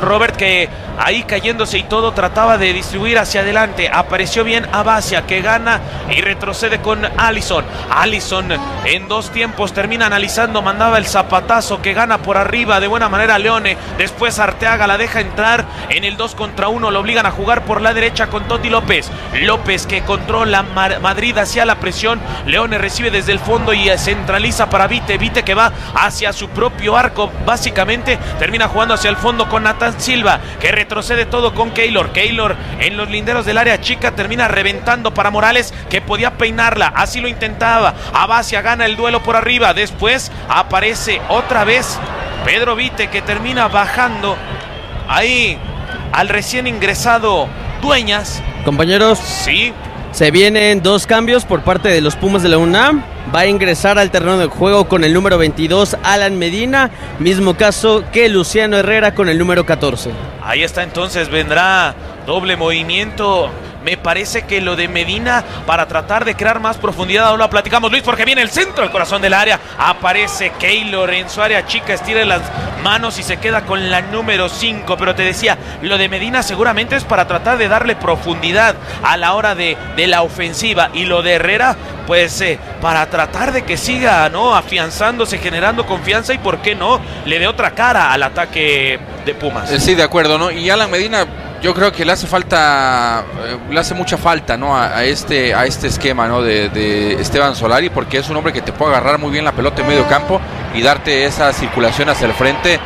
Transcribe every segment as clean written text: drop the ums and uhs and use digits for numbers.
Robert, que ahí cayéndose y todo trataba de distribuir hacia adelante. Apareció bien Abacia, que gana y retrocede con Allison. Allison en dos tiempos termina analizando, mandaba el zapatazo que gana por arriba de buena manera Leone. Después Arteaga la deja entrar en el 2 contra 1, lo obligan a jugar por la derecha con Toti López. López que controla Madrid hacia la presión. Leone recibe desde el fondo y centraliza para Vite. Vite que va hacia su propio arco, básicamente termina jugando hacia el fondo con Nathan Silva, que retrocede todo con Keylor. Keylor en los linderos del área chica termina reventando para Morales, que podía peinarla, así lo intentaba. Abacia gana el duelo por arriba. Después aparece otra vez Pedro Vite, que termina bajando ahí al recién ingresado Dueñas. Compañeros, sí, se vienen dos cambios por parte de los Pumas de la UNAM. Va a ingresar al terreno de juego con el número 22 Alan Medina, mismo caso que Luciano Herrera con el número 14. Ahí está, entonces vendrá doble movimiento. Me parece que lo de Medina para tratar de crear más profundidad, ahora lo platicamos, Luis, porque viene el centro del corazón del área. Aparece Keylor en su área chica, estira las manos y se queda con la número 5. Pero te decía, lo de Medina seguramente es para tratar de darle profundidad a la hora de la ofensiva. Y lo de Herrera, pues para tratar de que siga, ¿no?, afianzándose, generando confianza y, ¿por qué no?, le dé otra cara al ataque de Pumas. Sí, de acuerdo, ¿no? Y Alan Medina, yo creo que le hace falta, le hace mucha falta, ¿no?, a este esquema, ¿no?, de Esteban Solari, porque es un hombre que te puede agarrar muy bien la pelota en medio campo y darte esa circulación hacia el frente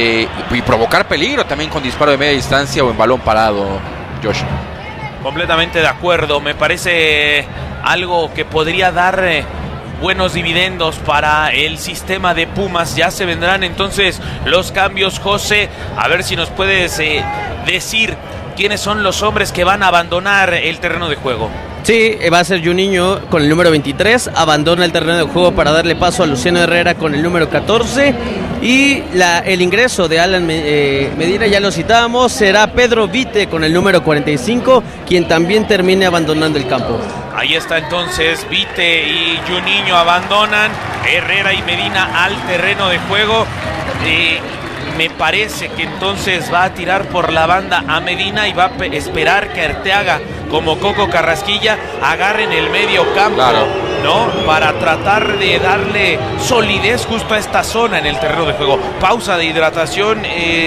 y provocar peligro también con disparo de media distancia o en balón parado, Josh. Completamente de acuerdo, me parece algo que podría dar buenos dividendos para el sistema de Pumas. Ya se vendrán entonces los cambios, José, a ver si nos puedes decir quiénes son los hombres que van a abandonar el terreno de juego. Sí, va a ser Juninho con el número 23, abandona el terreno de juego para darle paso a Luciano Herrera con el número 14 y el ingreso de Alan Medina, ya lo citábamos, será Pedro Vite con el número 45, quien también termine abandonando el campo. Ahí está entonces, Vite y Juninho abandonan, Herrera y Medina al terreno de juego. Me parece que entonces va a tirar por la banda a Medina y va a esperar que Arteaga, como Coco Carrasquilla, agarren el medio campo, claro, ¿no?, para tratar de darle solidez justo a esta zona en el terreno de juego. Pausa de hidratación,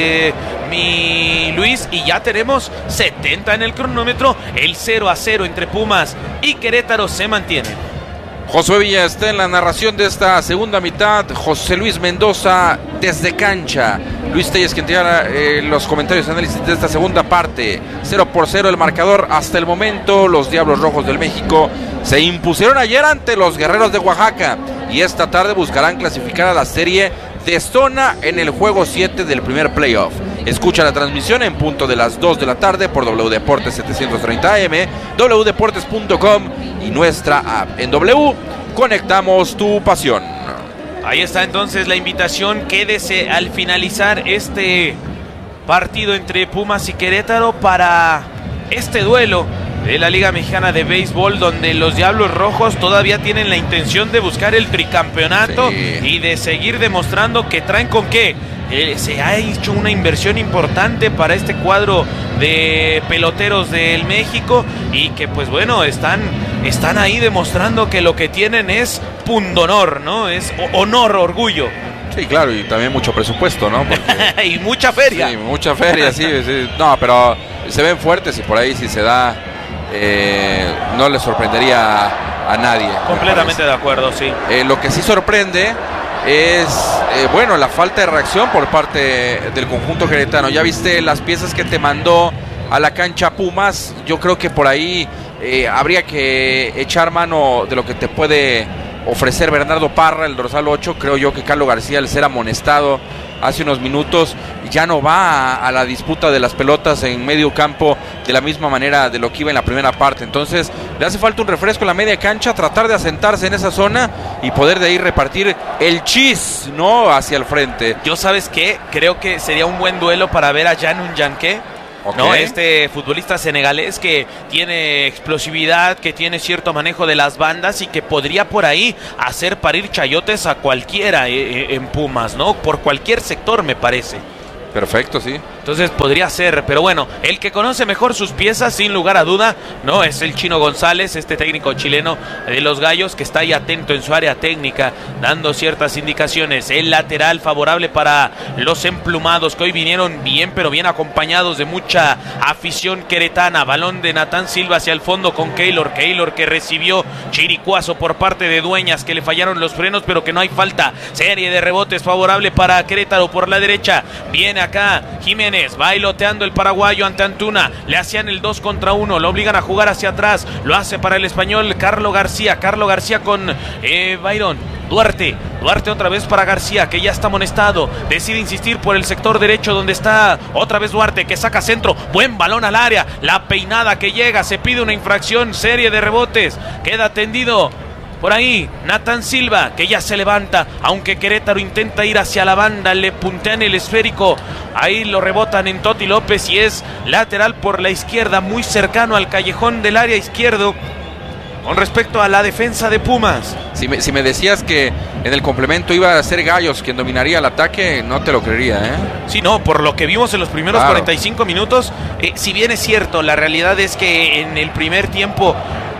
mi Luis, y ya tenemos 70 en el cronómetro. El 0-0 entre Pumas y Querétaro se mantiene. Josué Villa está en la narración de esta segunda mitad. José Luis Mendoza desde cancha. Luis Telles quien tiene los comentarios y análisis de esta segunda parte. 0-0 el marcador hasta el momento. Los Diablos Rojos del México se impusieron ayer ante los Guerreros de Oaxaca y esta tarde buscarán clasificar a la serie de zona en el juego 7 del primer playoff. Escucha la transmisión en punto de las 2 de la tarde por W Deportes 730 AM, wdeportes.com y nuestra app. En W, conectamos tu pasión. Ahí está entonces la invitación. Quédese al finalizar este partido entre Pumas y Querétaro para este duelo de la Liga Mexicana de Béisbol, donde los Diablos Rojos todavía tienen la intención de buscar el tricampeonato, sí, y de seguir demostrando que traen con qué. Se ha hecho una inversión importante para este cuadro de peloteros del México y que, pues bueno, están ahí demostrando que lo que tienen es pundonor, ¿no? Es honor, orgullo. Sí, claro, y también mucho presupuesto, ¿no? Porque, y mucha feria. Sí, mucha feria, sí, sí. No, pero se ven fuertes y por ahí si se da, no le sorprendería a nadie. Completamente de acuerdo, sí. Lo que sí sorprende es, bueno, la falta de reacción por parte del conjunto queretano. Ya viste las piezas que te mandó a la cancha Pumas. Yo creo que por ahí habría que echar mano de lo que te puede ofrecer Bernardo Parra, el dorsal 8. Creo yo que Carlos García, al ser amonestado hace unos minutos, ya no va a la disputa de las pelotas en medio campo de la misma manera de lo que iba en la primera parte. Entonces le hace falta un refresco en la media cancha, tratar de asentarse en esa zona y poder de ahí repartir el chis, ¿no?, hacia el frente. Yo, ¿sabes qué? Creo que sería un buen duelo para ver a Janun Yanke, okay, ¿no? Este futbolista senegalés que tiene explosividad, que tiene cierto manejo de las bandas y que podría por ahí hacer parir chayotes a cualquiera en Pumas, ¿no? Por cualquier sector, me parece. Perfecto, sí. Entonces podría ser, pero bueno, el que conoce mejor sus piezas, sin lugar a duda, no es el Chino González, este técnico chileno de los Gallos, que está ahí atento en su área técnica, dando ciertas indicaciones. El lateral favorable para los emplumados, que hoy vinieron bien, pero bien acompañados de mucha afición queretana. Balón de Natán Silva hacia el fondo con Keylor que recibió chiricuazo por parte de Dueñas, que le fallaron los frenos, pero que no hay falta. Serie de rebotes favorable para Querétaro por la derecha. Viene acá Jiménez, bailoteando el paraguayo ante Antuna, le hacían el 2 contra 1, lo obligan a jugar hacia atrás, lo hace para el español Carlos García con Byron Duarte otra vez para García, que ya está amonestado, decide insistir por el sector derecho donde está otra vez Duarte, que saca centro, buen balón al área, la peinada que llega, se pide una infracción, serie de rebotes, queda tendido por ahí Natán Silva, que ya se levanta, aunque Querétaro intenta ir hacia la banda, le puntean el esférico, ahí lo rebotan en Toti López y es lateral por la izquierda, muy cercano al callejón del área izquierdo. Con respecto a la defensa de Pumas, si me decías que en el complemento iba a ser Gallos quien dominaría el ataque, no te lo creería, ¿eh? Sí, no, por lo que vimos en los primeros 45 minutos, si bien es cierto, la realidad es que en el primer tiempo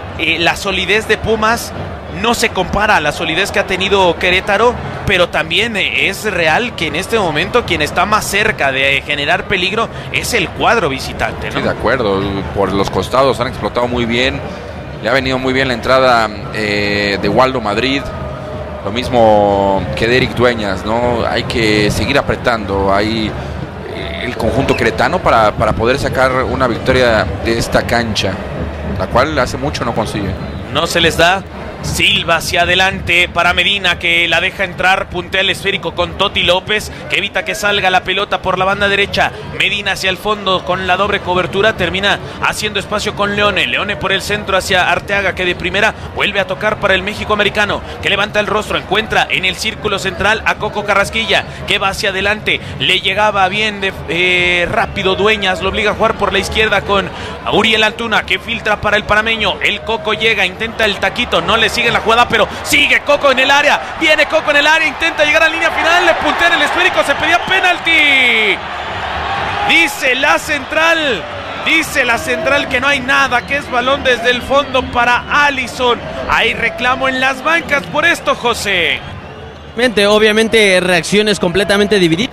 la solidez de Pumas no se compara a la solidez que ha tenido Querétaro, pero también es real que en este momento quien está más cerca de generar peligro es el cuadro visitante, ¿no? Sí, de acuerdo, por los costados han explotado muy bien, le ha venido muy bien la entrada de Waldo Madrid, lo mismo que de Eric Dueñas, ¿no? Hay que seguir apretando ahí el conjunto queretano para poder sacar una victoria de esta cancha, la cual hace mucho no consigue. No se les da. Silva hacia adelante para Medina, que la deja entrar, puntea el esférico con Toti López, que evita que salga la pelota por la banda derecha. Medina hacia el fondo con la doble cobertura, termina haciendo espacio con Leone por el centro hacia Arteaga, que de primera vuelve a tocar para el México americano, que levanta el rostro, encuentra en el círculo central a Coco Carrasquilla, que va hacia adelante, le llegaba bien de rápido Dueñas, lo obliga a jugar por la izquierda con Uriel Antuna, que filtra para el panameño. El Coco llega, intenta el taquito, no le sigue la jugada, pero sigue Coco en el área, viene Coco en el área, intenta llegar a la línea final, le puntean el esférico, se pedía penalti. Dice la central que no hay nada, que es balón desde el fondo para Allison. Hay reclamo en las bancas por esto, José. Obviamente reacciones completamente divididas.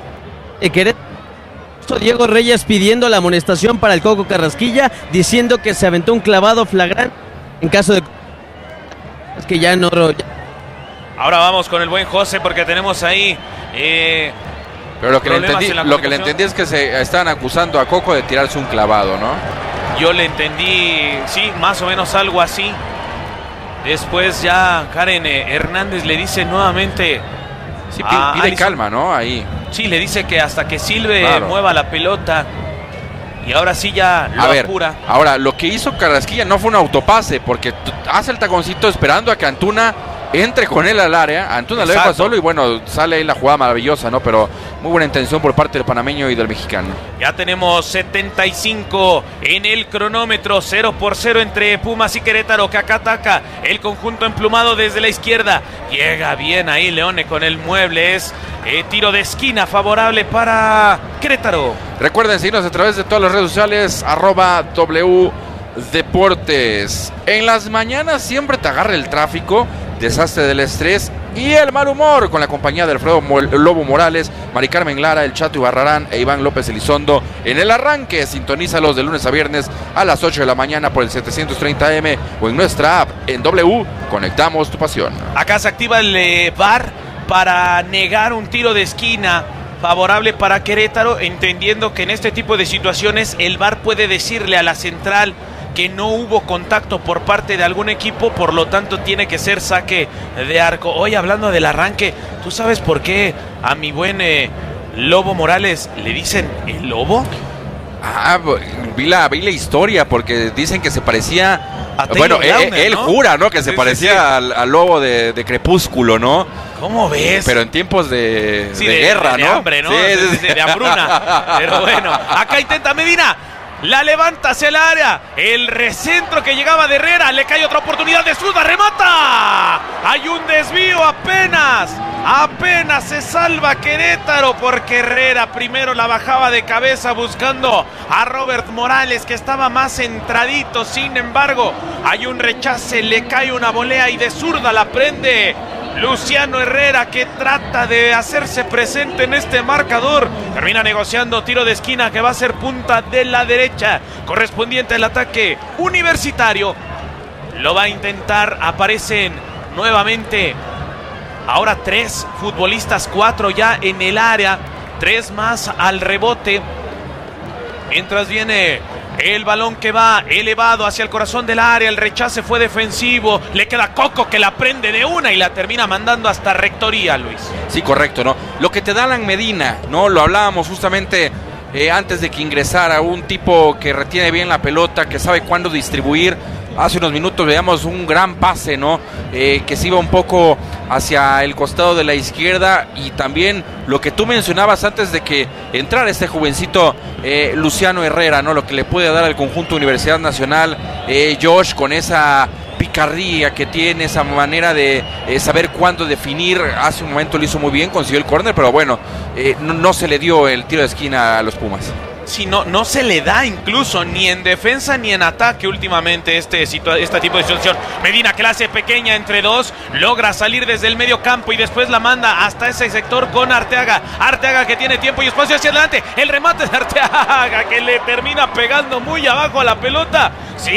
Diego Reyes pidiendo la amonestación para el Coco Carrasquilla, diciendo que se aventó un clavado flagrante en caso de que ya no. Ahora vamos con el buen José, porque tenemos ahí pero lo que le entendí es que se están acusando a Coco de tirarse un clavado, ¿no? Yo le entendí, sí, más o menos algo así. Después ya Karen Hernández le dice nuevamente, sí, pide calma, ¿no? Ahí sí, le dice que hasta que Silve mueva la pelota. Y ahora sí ya lo apura. Ahora, lo que hizo Carrasquilla no fue un autopase, porque hace el taconcito esperando a que Antuna entre con él al área. Antuna lo deja solo y bueno, sale ahí la jugada maravillosa, ¿no? Pero muy buena intención por parte del panameño y del mexicano. Ya tenemos 75 en el cronómetro, 0-0 entre Pumas y Querétaro, que acá ataca el conjunto emplumado desde la izquierda. Llega bien ahí Leone con el mueble, es tiro de esquina favorable para Querétaro. Recuerden seguirnos a través de todas las redes sociales, @WDeportes. En las mañanas siempre te agarra el tráfico, desastre del estrés y el mal humor, con la compañía de Alfredo Lobo Morales, Mari Carmen Lara, El Chato Ibarrarán e Iván López Elizondo. En el arranque, sintonízalos de lunes a viernes a las 8 de la mañana por el 730 AM o en nuestra app en W. Conectamos tu pasión. Acá se activa el VAR para negar un tiro de esquina favorable para Querétaro, entendiendo que en este tipo de situaciones el VAR puede decirle a la central que no hubo contacto por parte de algún equipo, por lo tanto tiene que ser saque de arco. Hoy, hablando del arranque, ¿tú sabes por qué a mi buen Lobo Morales le dicen el Lobo? Vi la historia, porque dicen que se parecía a Taylor Lautner, él ¿no? jura, ¿no? Que se parecía al lobo de Crepúsculo, ¿no? ¿Cómo ves? Pero en tiempos de guerra, de ¿no? Hambre, ¿no? Sí. De hambruna. Pero bueno, acá intenta Medina. La levanta hacia el área. El recentro que llegaba de Herrera. Le cae otra oportunidad de zurda. ¡Remata! Hay un desvío apenas Apenas se salva Querétaro porque Herrera primero la bajaba de cabeza buscando a Robert Morales, que estaba más centradito. Sin embargo, hay un rechace, le cae una volea y de zurda la prende Luciano Herrera, que trata de hacerse presente en este marcador. Termina negociando tiro de esquina que va a ser punta de la derecha, correspondiente al ataque universitario. Lo va a intentar, aparecen nuevamente ahora 3 futbolistas, 4 ya en el área, 3 más al rebote. Mientras viene el balón que va elevado hacia el corazón del área, el rechace fue defensivo, le queda Coco que la prende de una y la termina mandando hasta rectoría, Luis. Sí, correcto, ¿no? Lo que te da Alan Medina, ¿no? Lo hablábamos justamente antes de que ingresara, un tipo que retiene bien la pelota, que sabe cuándo distribuir. Hace unos minutos veíamos un gran pase, ¿no? Que se iba un poco hacia el costado de la izquierda, y también lo que tú mencionabas antes de que entrara este jovencito Luciano Herrera, ¿no? Lo que le puede dar al conjunto Universidad Nacional, Josh, con esa picardía que tiene, esa manera de saber cuándo definir. Hace un momento lo hizo muy bien, consiguió el córner, pero bueno, no se le dio el tiro de esquina a los Pumas. Sí, no se le da incluso ni en defensa ni en ataque últimamente este tipo de situación. Medina, que la hace pequeña entre dos, logra salir desde el medio campo y después la manda hasta ese sector con Arteaga. Arteaga, que tiene tiempo y espacio hacia adelante. El remate de Arteaga, que le termina pegando muy abajo a la pelota.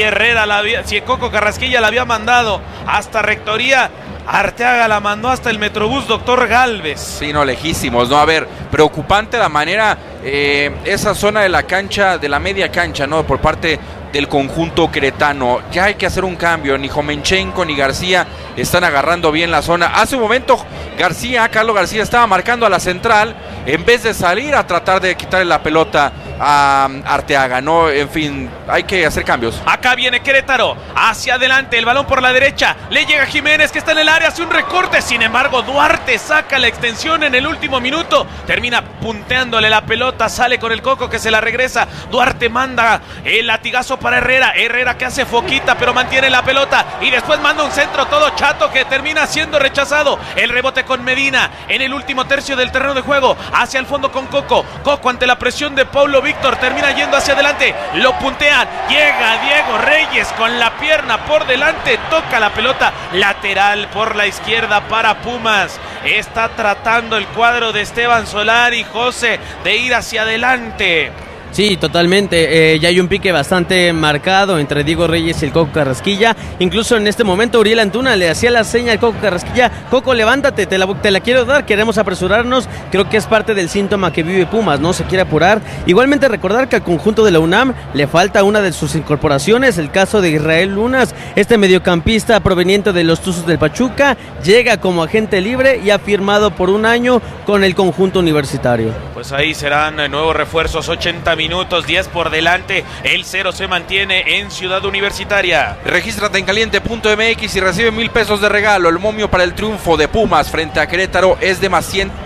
Si Coco Carrasquilla la había mandado hasta rectoría, Arteaga la mandó hasta el Metrobús Doctor Galvez. Sí, no, lejísimos, ¿no? A ver, preocupante la manera, esa zona de la cancha, de la media cancha, ¿no? Por parte del conjunto queretano. Ya hay que hacer un cambio. Ni Jomenchenko ni García están agarrando bien la zona. Hace un momento Carlos García estaba marcando a la central en vez de salir a tratar de quitarle la pelota a Arteaga, ¿no? En fin, hay que hacer cambios. Acá viene Querétaro, hacia adelante, el balón por la derecha, le llega Jiménez, que está en el área, hace un recorte. Sin embargo, Duarte saca la extensión en el último minuto, termina punteándole la pelota, sale con el Coco, que se la regresa. Duarte manda el latigazo para Herrera, que hace foquita pero mantiene la pelota, y después manda un centro todo chato que termina siendo rechazado. El rebote con Medina en el último tercio del terreno de juego, hacia el fondo con Coco ante la presión de Paulo Víctor, termina yendo hacia adelante, lo puntean, llega Diego Reyes con la pierna por delante, toca la pelota lateral por la izquierda para Pumas. Está tratando el cuadro de Esteban Solari, José, de ir hacia adelante. Sí, totalmente. Ya hay un pique bastante marcado entre Diego Reyes y el Coco Carrasquilla. Incluso en este momento Uriel Antuna le hacía la seña al Coco Carrasquilla: Coco, levántate, te la quiero dar, queremos apresurarnos. Creo que es parte del síntoma que vive Pumas, ¿no? Se quiere apurar. Igualmente recordar que al conjunto de la UNAM le falta una de sus incorporaciones, el caso de Israel Lunas, este mediocampista proveniente de los Tuzos del Pachuca, llega como agente libre y ha firmado por un año con el conjunto universitario. Pues ahí serán nuevos refuerzos, 80 minutos, 10 por delante, el 0 se mantiene en Ciudad Universitaria. Regístrate en caliente.mx y recibe 1,000 pesos de regalo. El momio para el triunfo de Pumas frente a Querétaro es de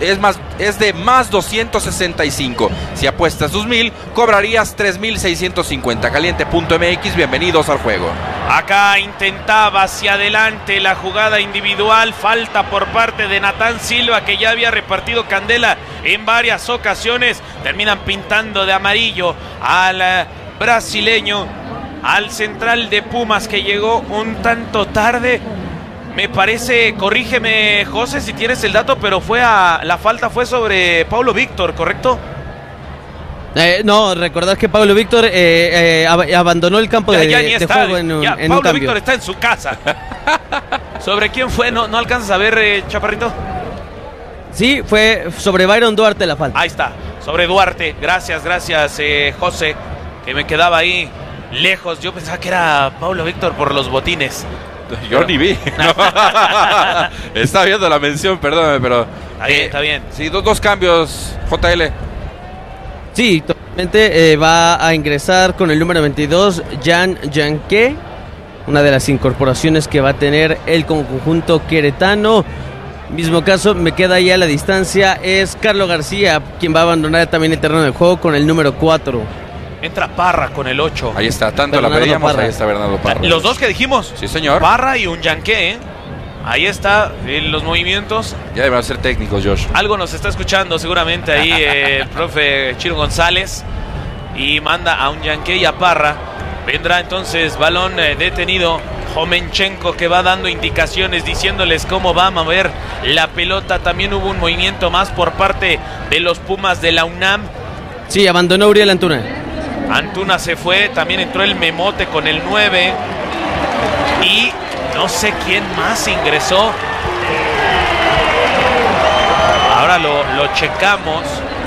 más 265. Si apuestas tus 1,000, cobrarías 3,650. Caliente.mx, bienvenidos al juego. Acá intentaba hacia adelante la jugada individual, falta por parte de Natán Silva, que ya había repartido candela en varias ocasiones. Terminan pintando de amarillo al brasileño, al central de Pumas, que llegó un tanto tarde. Me parece, corrígeme José si tienes el dato, pero la falta fue sobre Paulo Víctor, ¿correcto? No, recordad que Paulo Víctor abandonó el campo de juego en un Paulo cambio. Víctor está en su casa. ¿Sobre quién fue? ¿No alcanzas a ver, Chaparrito? Sí, fue sobre Byron Duarte la falta. Ahí está, sobre Duarte. Gracias, José, que me quedaba ahí lejos. Yo pensaba que era Paulo Víctor por los botines. Yo ni vi. Estaba viendo la mención, perdóname, pero... Está bien. Sí, dos cambios, JL. Sí, totalmente. Va a ingresar con el número 22, Jan Yanque, una de las incorporaciones que va a tener el conjunto queretano. Mismo caso, me queda ahí a la distancia, es Carlos García, quien va a abandonar también el terreno de juego con el número 4. Entra Parra con el 8. Ahí está, tanto Bernardo la pedíamos, Parra. ahí está Bernardo Parra. Los dos que dijimos. Sí, señor. Parra y un Yanque, Ahí está, los movimientos. Ya deben ser técnicos, Josh. Algo nos está escuchando seguramente ahí el profe Chiro González. Y manda a un Yankee y a Parra. Vendrá entonces balón detenido. Jomenchenko, que va dando indicaciones, diciéndoles cómo va a mover la pelota. También hubo un movimiento más por parte de los Pumas de la UNAM. Sí, abandonó Uriel Antuna. Antuna se fue, también entró el Memote con el 9. Y no sé quién más ingresó. Ahora lo checamos.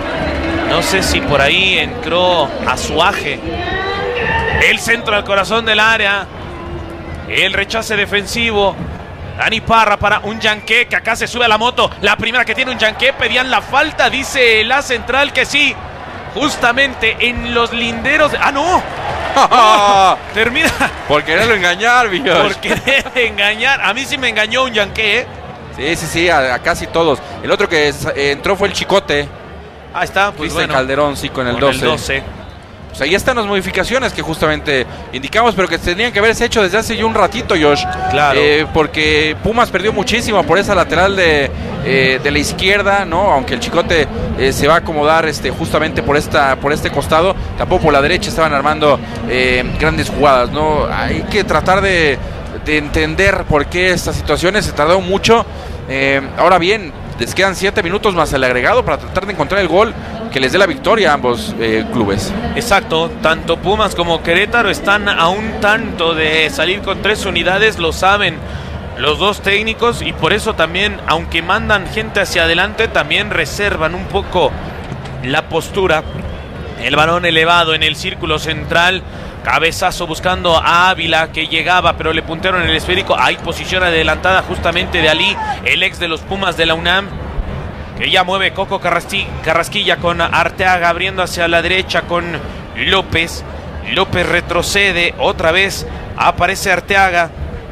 No sé si por ahí entró Azuaje. El centro al corazón del área. El rechace defensivo. Dani Parra para un Yankee, que acá se sube a la moto. La primera que tiene un Yankee. Pedían la falta, dice la central que sí. Justamente en los linderos. ¡Ah, no! Termina. Por quererlo engañar, Villos. Por querer engañar. A mí sí me engañó un Yankee, Sí, a casi todos. El otro que entró fue el Chicote. Ahí está, pues Cristian Calderón, sí, con el 12. Pues ahí están las modificaciones que justamente indicamos, pero que tendrían que haberse hecho desde hace ya un ratito, Josh. Claro. Porque Pumas perdió muchísimo por esa lateral de la izquierda, ¿no? Aunque el Chicote se va a acomodar justamente por este costado, tampoco por la derecha estaban armando grandes jugadas, ¿no? Hay que tratar de entender por qué estas situaciones se tardó mucho. Ahora bien, les quedan 7 minutos más el agregado para tratar de encontrar el gol que les dé la victoria a ambos clubes. Exacto, tanto Pumas como Querétaro están a un tanto de salir con 3 unidades, lo saben los dos técnicos, y por eso también, aunque mandan gente hacia adelante, también reservan un poco la postura. El balón elevado en el círculo central. Cabezazo buscando a Ávila, que llegaba, pero le puntearon el esférico. Hay posición adelantada justamente de Ali, el ex de los Pumas de la UNAM, que ya mueve Coco Carrasquilla con Arteaga abriendo hacia la derecha con López. López retrocede, otra vez aparece Arteaga,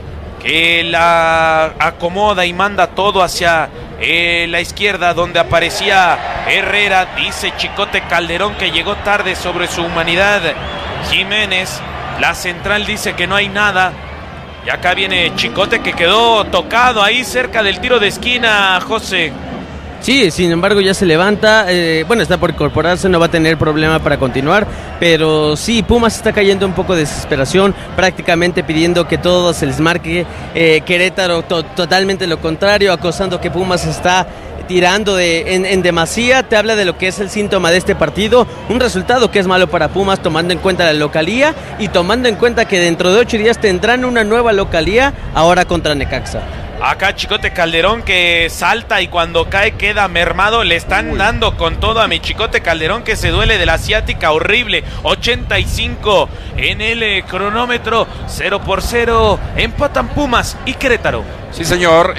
que la acomoda y manda todo hacia la izquierda, donde aparecía Herrera. Dice Chicote Calderón que llegó tarde sobre su humanidad. Jiménez, la central, dice que no hay nada. Y acá viene Chicote, que quedó tocado ahí cerca del tiro de esquina, José. Sí, sin embargo ya se levanta, está por incorporarse, no va a tener problema para continuar, pero sí, Pumas está cayendo un poco de desesperación, prácticamente pidiendo que todo se les marque. Querétaro totalmente lo contrario, acosando que Pumas está tirando en demasía. Te habla de lo que es el síntoma de este partido, un resultado que es malo para Pumas, tomando en cuenta la localía y tomando en cuenta que dentro de 8 días tendrán una nueva localía, ahora contra Necaxa. Acá Chicote Calderón, que salta y cuando cae queda mermado. Le están dando con todo a mi Chicote Calderón, que se duele de la asiática horrible. 85 en el cronómetro, 0-0. Empatan Pumas y Querétaro. Sí, señor.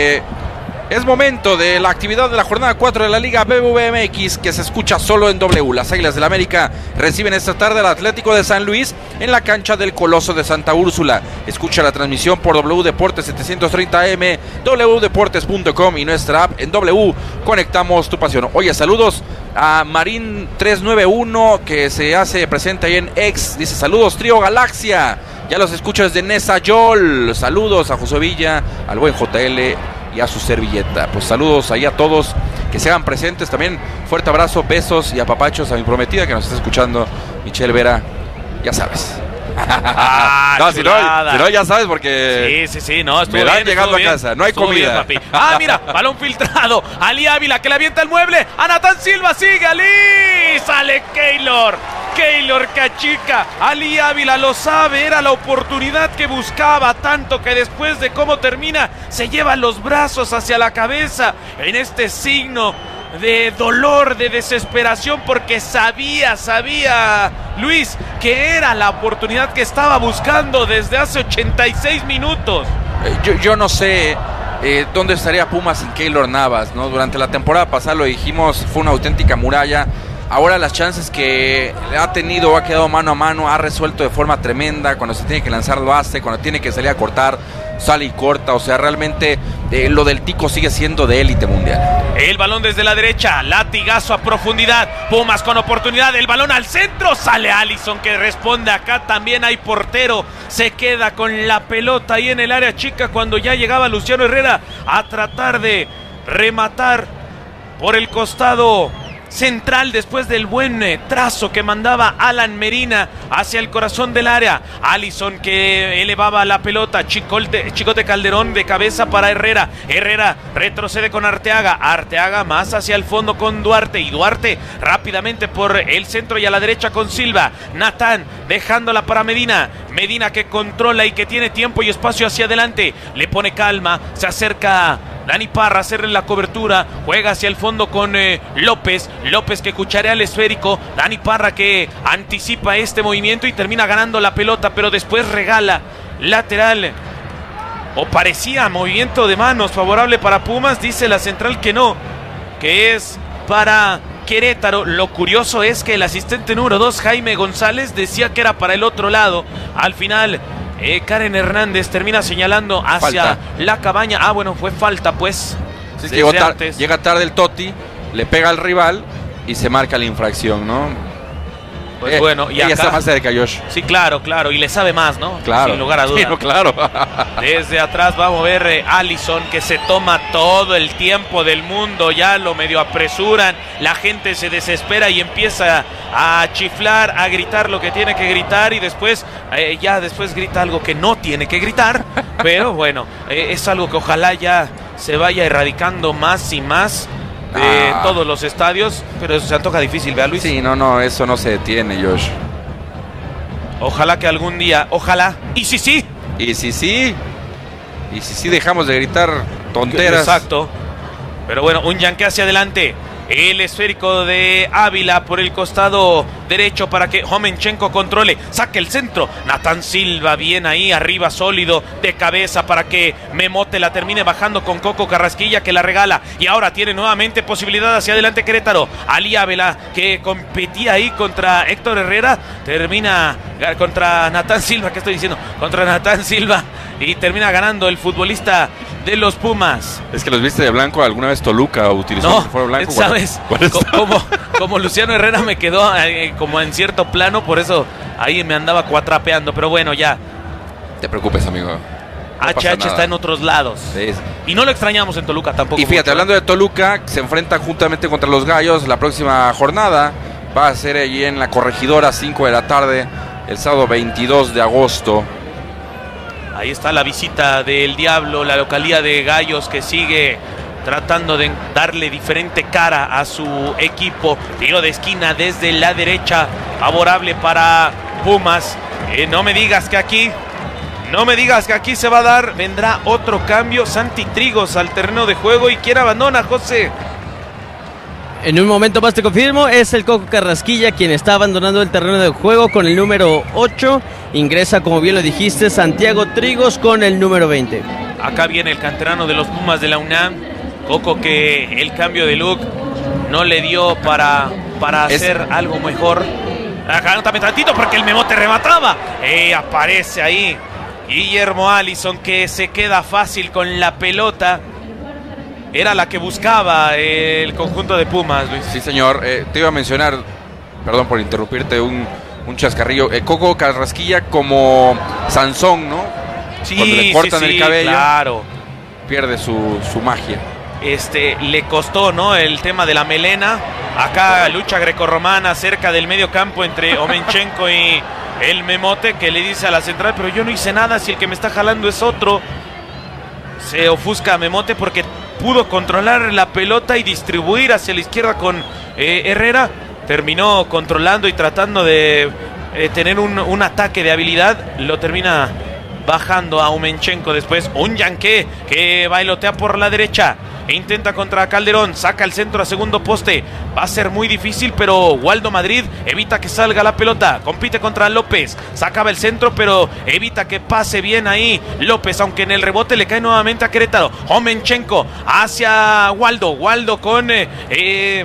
Es momento de la actividad de la jornada 4 de la Liga BBVA-MX, que se escucha solo en W. Las Águilas del la América reciben esta tarde al Atlético de San Luis en la cancha del Coloso de Santa Úrsula. Escucha la transmisión por W Deportes 730 AM, wdeportes.com y nuestra app en W. Conectamos tu pasión. Oye, saludos a Marín 391, que se hace presente ahí en X. Dice: saludos, Trío Galaxia. Ya los escucho desde Nezahualcóyotl. Saludos a José Villa, al buen JL y a su servilleta. Pues saludos ahí a todos que se hagan presentes. También fuerte abrazo, besos y apapachos a mi prometida que nos está escuchando, Michelle Vera. Ya sabes. No, si no, ya sabes, porque sí, no, me dan llegando a casa, no hay comida. Bien, mira, balón filtrado. Ali Ávila, que le avienta el mueble. A Natán Silva, sigue Ali. Sale Keylor cachica. Ali Ávila lo sabe, era la oportunidad que buscaba, tanto que después de cómo termina, se lleva los brazos hacia la cabeza en este signo de dolor, de desesperación, porque sabía Luis que era la oportunidad que estaba buscando desde hace 86 minutos. Yo no sé dónde estaría Pumas sin Keylor Navas, ¿no? Durante la temporada pasada lo dijimos, fue una auténtica muralla. ahora las chances que ha tenido, ha quedado mano a mano, ha resuelto de forma tremenda. Cuando se tiene que lanzar lo hace, cuando tiene que salir a cortar, sale y corta. O sea, realmente lo del Tico sigue siendo de élite mundial. El balón desde la derecha, latigazo a profundidad, Pumas con oportunidad, el balón al centro, sale Allison que responde, acá también hay portero, se queda con la pelota ahí en el área chica cuando ya llegaba Luciano Herrera a tratar de rematar por el costado central después del buen trazo que mandaba Alan Medina hacia el corazón del área. Allison que elevaba la pelota, Chicote Calderón de cabeza para Herrera. Herrera retrocede con Arteaga. Arteaga más hacia el fondo con Duarte. Y Duarte rápidamente por el centro y a la derecha con Silva. Natán dejándola para Medina. Medina que controla y que tiene tiempo y espacio hacia adelante. Le pone calma, se acerca Dani Parra a hacerle la cobertura, juega hacia el fondo con López que cucharea el esférico, Dani Parra que anticipa este movimiento y termina ganando la pelota, pero después regala lateral, o parecía movimiento de manos favorable para Pumas, dice la central que no, que es para Querétaro. Lo curioso es que el asistente número 2, Jaime González, decía que era para el otro lado. Al final Karen Hernández termina señalando hacia falta. La cabaña. Ah, bueno, fue falta, pues. Sí, llega tarde el Totti, le pega al rival y se marca la infracción, ¿no? Pues bueno, y ella acá está más cerca, Josh. sí, claro, y le sabe más, ¿no? Claro. Sin lugar a duda. Sí, no, claro. Desde atrás vamos a ver Allison que se toma todo el tiempo del mundo, ya lo medio apresuran, la gente se desespera y empieza a chiflar, a gritar lo que tiene que gritar y después después grita algo que no tiene que gritar, pero bueno, es algo que ojalá ya se vaya erradicando más y más de todos los estadios, pero eso se antoja difícil, ¿verdad, Luis? Sí, no, eso no se detiene, Josh. Ojalá que algún día, ojalá, y si sí. Y si sí, dejamos de gritar tonteras. Exacto. Pero bueno, un yanque hacia adelante. El esférico de Ávila por el costado derecho para que Homenchenko controle. Saque el centro. Natán Silva bien ahí arriba, sólido, de cabeza para que Memote la termine bajando con Coco Carrasquilla que la regala. Y ahora tiene nuevamente posibilidad hacia adelante Querétaro. Ali Ávila que competía ahí contra Héctor Herrera. Termina contra Natán Silva. ¿Qué estoy diciendo? Contra Natán Silva. Y termina ganando el futbolista de los Pumas. Es que los viste de blanco. ¿Alguna vez Toluca utilizó el uniforme blanco? ¿Sabes? Como Luciano Herrera me quedó como en cierto plano, por eso ahí me andaba cuatrapeando. Pero bueno, ya. Te preocupes, amigo. No HH está en otros lados. Sí. Y no lo extrañamos en Toluca tampoco. Y fíjate, mucho, hablando de Toluca, se enfrenta juntamente contra los Gallos. La próxima jornada va a ser allí en la Corregidora, 5 de la tarde, el sábado 22 de agosto. Ahí está la visita del Diablo, la localía de Gallos que sigue tratando de darle diferente cara a su equipo. Tiro de esquina desde la derecha, favorable para Pumas. No me digas que aquí se va a dar. Vendrá otro cambio. Santi Trigos al terreno de juego. ¿Y quién abandona, José? En un momento más te confirmo, es el Coco Carrasquilla quien está abandonando el terreno de juego con el número 8. Ingresa, como bien lo dijiste, Santiago Trigos con el número 20. Acá viene el canterano de los Pumas de la UNAM. Coco que el cambio de look no le dio para hacer algo mejor. Agántame tantito porque el Memote remataba. Aparece ahí Guillermo Allison que se queda fácil con la pelota. Era la que buscaba el conjunto de Pumas, Luis. Sí, señor. Te iba a mencionar, perdón por interrumpirte, un chascarrillo. Coco Carrasquilla como Sansón, ¿no? Sí, cuando le cortan el cabello, claro. Pierde su magia. Le costó, ¿no? El tema de la melena. Acá lucha grecorromana cerca del medio campo entre Homenchenko y el Memote, que le dice a la central, pero yo no hice nada si el que me está jalando es otro. Se ofusca a Memote porque pudo controlar la pelota y distribuir hacia la izquierda con Herrera. Terminó controlando y tratando de tener un ataque de habilidad. Lo termina bajando a Homenchenko después. Un yanque que bailotea por la derecha. E intenta contra Calderón. Saca el centro a segundo poste. Va a ser muy difícil, pero Waldo Madrid evita que salga la pelota. Compite contra López. Sacaba el centro, pero evita que pase bien ahí López, aunque en el rebote le cae nuevamente a Querétaro. Homenchenko hacia Waldo. Waldo con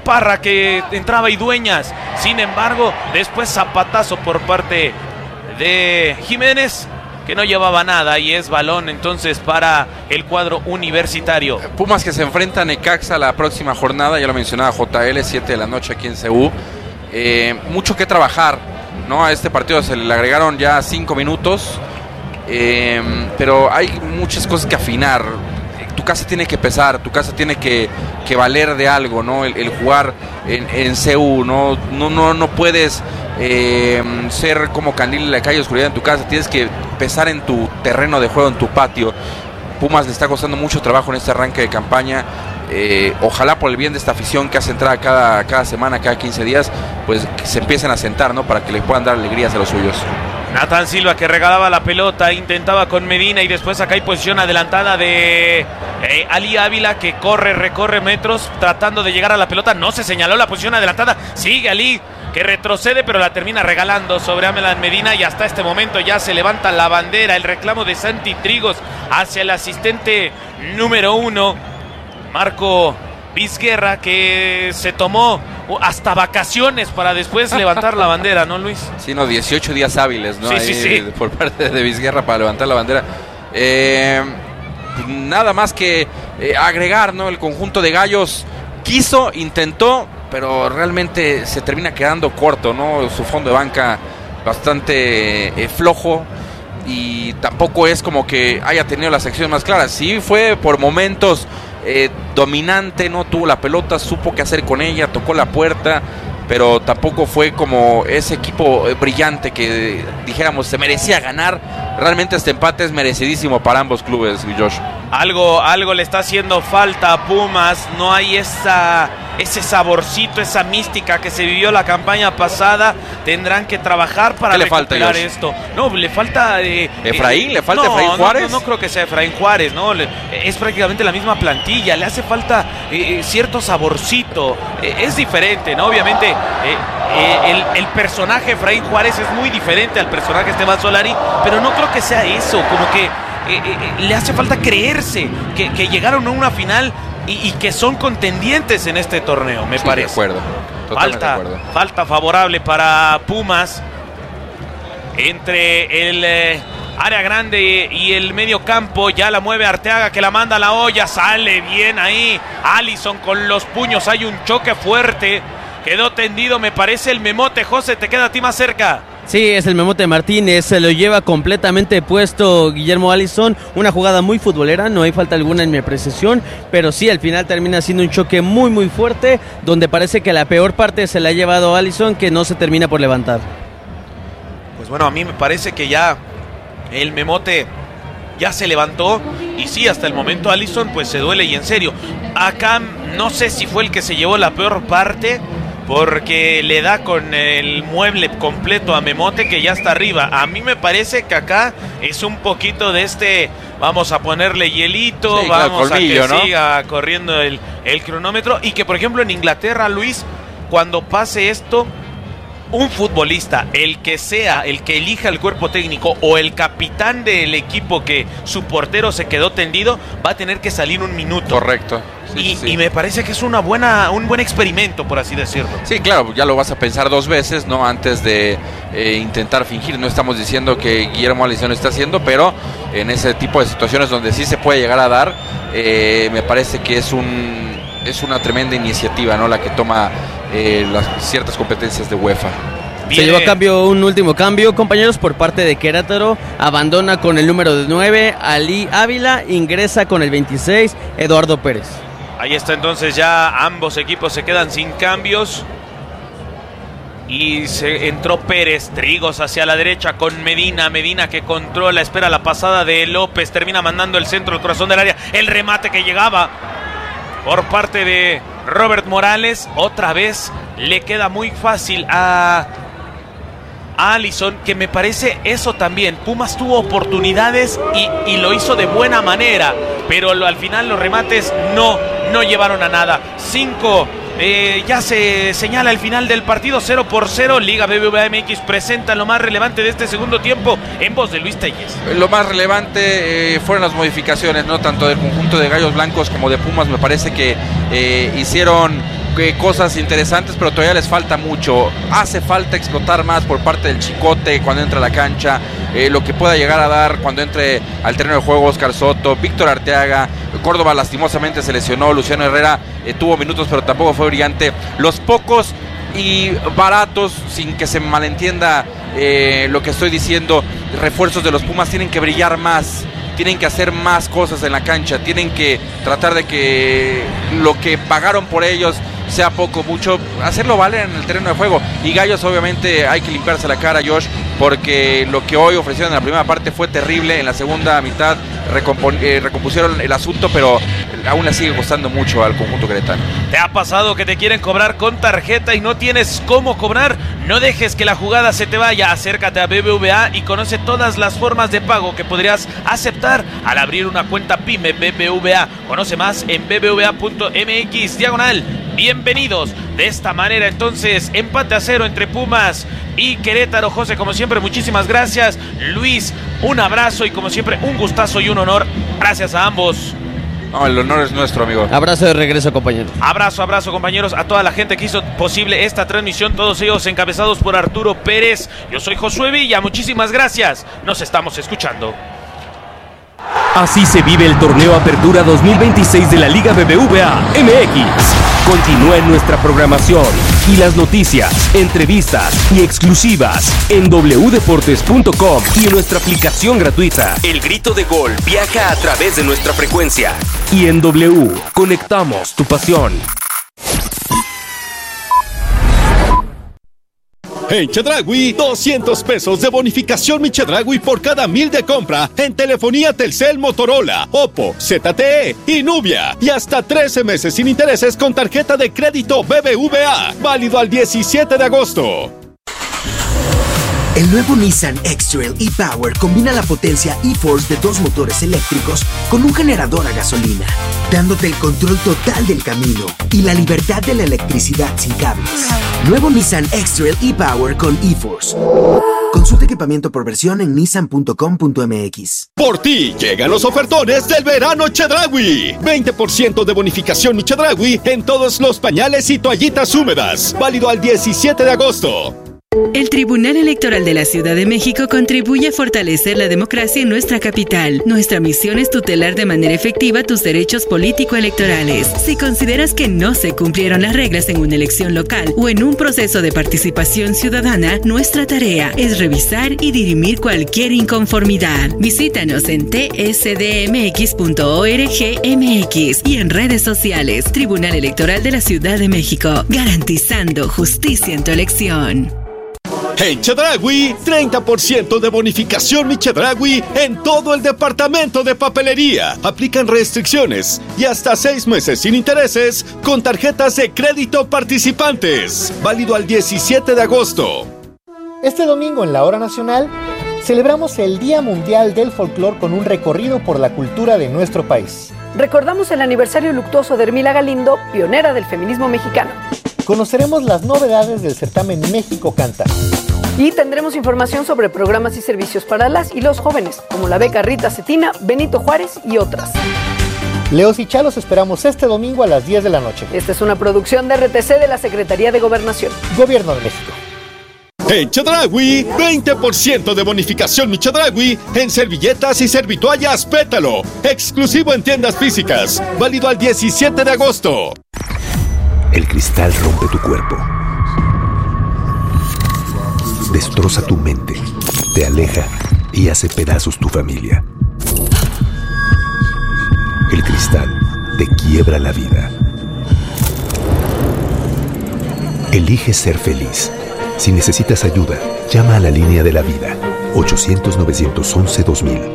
Parra que entraba y Dueñas. Sin embargo, después zapatazo por parte de Jiménez, que no llevaba nada, y es balón entonces para el cuadro universitario. Pumas que se enfrenta a Necaxa la próxima jornada, ya lo mencionaba JL, 7 de la noche aquí en CU. Mucho que trabajar, ¿no? A este partido se le agregaron ya 5 minutos, pero hay muchas cosas que afinar. Tu casa tiene que pesar, tu casa tiene que valer de algo, ¿no? El jugar en CU, no puedes ser como candil en la calle, oscuridad en tu casa, tienes que pesar en tu terreno de juego, en tu patio. Pumas le está costando mucho trabajo en este arranque de campaña. Ojalá por el bien de esta afición que hace entrada cada semana, cada 15 días, pues que se empiecen a sentar, ¿no? Para que les puedan dar alegrías a los suyos. Natán Silva que regalaba la pelota, intentaba con Medina, y después acá hay posición adelantada de Ali Ávila, que recorre metros tratando de llegar a la pelota. No se señaló la posición adelantada, sigue Ali, que retrocede pero la termina regalando sobre Amelan Medina, y hasta este momento ya se levanta la bandera, el reclamo de Santi Trigos hacia el asistente número 1, Marco Vizguerra, que se tomó hasta vacaciones para después levantar la bandera, ¿no, Luis? Sí, 18 días hábiles, ¿no? Sí. Por parte de Vizguerra para levantar la bandera. Nada más que agregar, ¿no? El conjunto de Gallos intentó, pero realmente se termina quedando corto, ¿no? Su fondo de banca bastante flojo, y tampoco es como que haya tenido las acciones más claras. Sí fue por momentos dominante, no tuvo la pelota, supo qué hacer con ella, tocó la puerta, pero tampoco fue como ese equipo brillante que dijéramos se merecía ganar. Realmente este empate es merecidísimo para ambos clubes, Josh. Algo le está haciendo falta a Pumas, no hay ese saborcito, esa mística que se vivió la campaña pasada. Tendrán que trabajar para recuperar esto. No, le falta Efraín, le falta Efraín Juárez. No creo que sea Efraín Juárez, no, es prácticamente la misma plantilla, le hace falta cierto saborcito, es diferente, ¿no? Obviamente el personaje Efraín Juárez es muy diferente al personaje Esteban Solari, pero no creo que sea eso, como que le hace falta creerse que llegaron a una final y que son contendientes en este torneo, me parece. De acuerdo, totalmente de acuerdo. Falta favorable para Pumas entre el área grande y el medio campo. Ya la mueve Arteaga, que la manda a la olla, sale bien ahí Allison con los puños, hay un choque fuerte, quedó tendido, me parece el Memote. José, te queda a ti más cerca. Sí, es el Memote Martínez, se lo lleva completamente puesto Guillermo Allison. Una jugada muy futbolera, no hay falta alguna en mi apreciación, pero sí, al final termina siendo un choque muy muy fuerte, donde parece que la peor parte se la ha llevado Allison, que no se termina por levantar. Pues bueno, a mí me parece que ya el Memote ya se levantó, y sí, hasta el momento Allison pues se duele, y en serio, acá no sé si fue el que se llevó la peor parte, porque le da con el mueble completo a Memote, que ya está arriba. A mí me parece que acá es un poquito de vamos a ponerle hielito, sí, vamos colmillo, a que ¿no? Siga corriendo el cronómetro, y que por ejemplo en Inglaterra, Luis, cuando pase esto, un futbolista, el que sea, el que elija el cuerpo técnico o el capitán del equipo que su portero se quedó tendido, va a tener que salir un minuto. Correcto. Sí. Y me parece que es un buen experimento, por así decirlo. Sí, claro, ya lo vas a pensar 2 veces, ¿no? Antes de intentar fingir. No estamos diciendo que Guillermo Allison lo está haciendo, pero en ese tipo de situaciones donde sí se puede llegar a dar, me parece que es una tremenda iniciativa, ¿no? La que toma las ciertas competencias de UEFA. Se lleva a cambio un último cambio, compañeros, por parte de Querétaro. Abandona con el número 9 Ali Ávila, ingresa con el 26 Eduardo Pérez. Ahí está, entonces ya ambos equipos se quedan sin cambios. Y se entró Pérez, Trigos hacia la derecha con Medina que controla, espera la pasada de López, termina mandando el centro al corazón del área, el remate que llegaba por parte de Robert Morales. Otra vez le queda muy fácil a Allison, que me parece eso también. Pumas tuvo oportunidades y lo hizo de buena manera, pero al final los remates no llevaron a nada. 5, ya se señala el final del partido, 0-0. Liga BBVA MX presenta lo más relevante de este segundo tiempo en voz de Luis Telles. Lo más relevante fueron las modificaciones, ¿no? Tanto del conjunto de Gallos Blancos como de Pumas. Me parece que hicieron cosas interesantes, pero todavía les falta mucho. Hace falta explotar más por parte del Chicote cuando entra a la cancha, lo que pueda llegar a dar cuando entre al terreno de juego Oscar Soto, Víctor Arteaga. Córdoba lastimosamente se lesionó, Luciano Herrera tuvo minutos pero tampoco fue brillante. Los pocos y baratos, sin que se malentienda lo que estoy diciendo, refuerzos de los Pumas tienen que brillar más, tienen que hacer más cosas en la cancha, tienen que tratar de que lo que pagaron por ellos, sea poco, mucho, hacerlo valer en el terreno de juego. Y Gallos, obviamente hay que limpiarse la cara, Josh, porque lo que hoy ofrecieron en la primera parte fue terrible. En la segunda mitad recompusieron el asunto, pero aún le sigue costando mucho al conjunto queretano. ¿Te ha pasado que te quieren cobrar con tarjeta y no tienes cómo cobrar? No dejes que la jugada se te vaya. Acércate a BBVA y conoce todas las formas de pago que podrías aceptar al abrir una cuenta PYME BBVA. Conoce más en bbva.mx/bienvenidos. De esta manera, entonces, empate a 0 entre Pumas y Querétaro. José, como siempre, muchísimas gracias. Luis, un abrazo y como siempre, un gustazo y un honor. Gracias a ambos. No, el honor es nuestro, amigo. Abrazo de regreso, compañeros. Abrazo, compañeros, a toda la gente que hizo posible esta transmisión, todos ellos encabezados por Arturo Pérez. Yo soy Josué Villa, muchísimas gracias. Nos estamos escuchando. Así se vive el torneo Apertura 2026 de la Liga BBVA MX. Continúa en nuestra programación y las noticias, entrevistas y exclusivas en wdeportes.com y en nuestra aplicación gratuita. El grito de gol viaja a través de nuestra frecuencia. Y en W, conectamos tu pasión. En Chedraui, 200 pesos de bonificación Mi Chedraui por cada 1,000 de compra en telefonía Telcel, Motorola, Oppo, ZTE y Nubia. Y hasta 13 meses sin intereses con tarjeta de crédito BBVA. Válido al 17 de agosto. El nuevo Nissan X-Trail e-Power combina la potencia e-Force de 2 motores eléctricos con un generador a gasolina, dándote el control total del camino y la libertad de la electricidad sin cables. Nuevo Nissan X-Trail e-Power con e-Force. Consulta equipamiento por versión en nissan.com.mx. Por ti llegan los ofertones del verano Chedraui. 20% de bonificación Mi Chedraui en todos los pañales y toallitas húmedas. Válido al 17 de agosto. El Tribunal Electoral de la Ciudad de México contribuye a fortalecer la democracia en nuestra capital. Nuestra misión es tutelar de manera efectiva tus derechos político-electorales. Si consideras que no se cumplieron las reglas en una elección local o en un proceso de participación ciudadana, nuestra tarea es revisar y dirimir cualquier inconformidad. Visítanos en tsdmx.org.mx y en redes sociales. Tribunal Electoral de la Ciudad de México, garantizando justicia en tu elección. En Chedraui, 30% de bonificación Mi Chedraui en todo el departamento de papelería. Aplican restricciones y hasta 6 meses sin intereses con tarjetas de crédito participantes. Válido al 17 de agosto. Este domingo en la Hora Nacional celebramos el Día Mundial del Folclor con un recorrido por la cultura de nuestro país. Recordamos el aniversario luctuoso de Hermila Galindo, pionera del feminismo mexicano. Conoceremos las novedades del certamen México Canta. Y tendremos información sobre programas y servicios para las y los jóvenes, como la beca Rita Cetina, Benito Juárez y otras. Leos y Chalos esperamos este domingo a las 10 de la noche. Esta es una producción de RTC de la Secretaría de Gobernación. Gobierno de México. En Chedraui, 20% de bonificación Mi Chedraui en servilletas y servitoallas Pétalo. Exclusivo en tiendas físicas. Válido al 17 de agosto. El cristal rompe tu cuerpo. Destroza tu mente, te aleja y hace pedazos tu familia. El cristal te quiebra la vida. Elige ser feliz. Si necesitas ayuda, llama a la línea de la vida, 800-911-2000.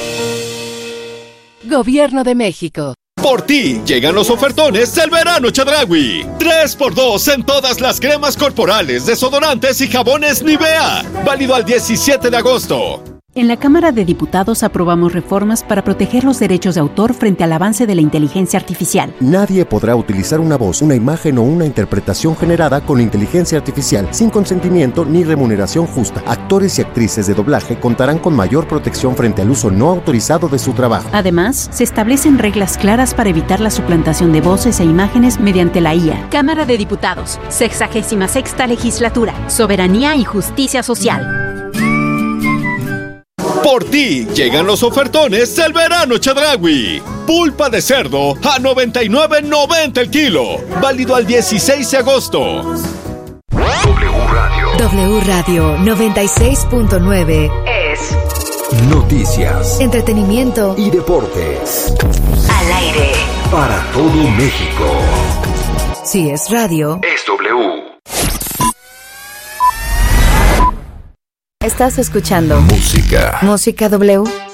Gobierno de México. Por ti llegan los ofertones del verano Chedraui. 3x2 en todas las cremas corporales, desodorantes y jabones Nivea. Válido al 17 de agosto. En la Cámara de Diputados aprobamos reformas para proteger los derechos de autor frente al avance de la inteligencia artificial. Nadie podrá utilizar una voz, una imagen o una interpretación generada con inteligencia artificial sin consentimiento ni remuneración justa. Actores y actrices de doblaje contarán con mayor protección frente al uso no autorizado de su trabajo. Además, se establecen reglas claras para evitar la suplantación de voces e imágenes mediante la IA. Cámara de Diputados, 66ª Legislatura, Soberanía y Justicia Social. Por ti llegan los ofertones del verano Chedraui. Pulpa de cerdo a $99.90 el kilo. Válido al 16 de agosto. W Radio 96.9 es noticias, entretenimiento y deportes. Al aire. Para todo México. Si es radio, es W. Estás escuchando Música W.